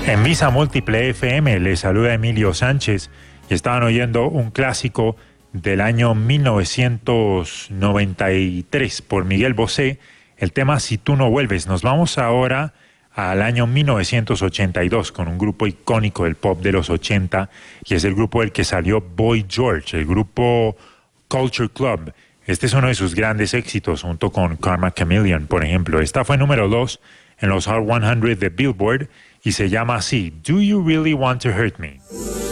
En Visa Múltiple FM les saluda Emilio Sánchez y estaban oyendo un clásico del año 1993 por Miguel Bosé, el tema Si tú no vuelves. Nos vamos ahora al año 1982 con un grupo icónico del pop de los 80 y es el grupo del que salió Boy George, el grupo Culture Club. Este es uno de sus grandes éxitos junto con Karma Chameleon, por ejemplo. Esta fue número 2 en los Hot 100 de Billboard y se llama así, Do You Really Want to Hurt Me?